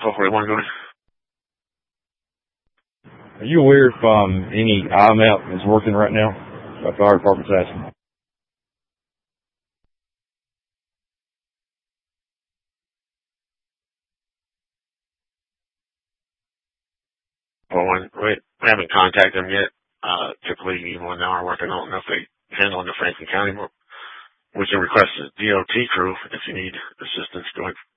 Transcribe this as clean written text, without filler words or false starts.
1241 going. Are you aware if any IMAP is working right now? The fire department's asking. Well, we haven't contacted them yet. Typically, even when they are working, I don't know if they handle in the Franklin County, but we can request a DOT crew if you need assistance going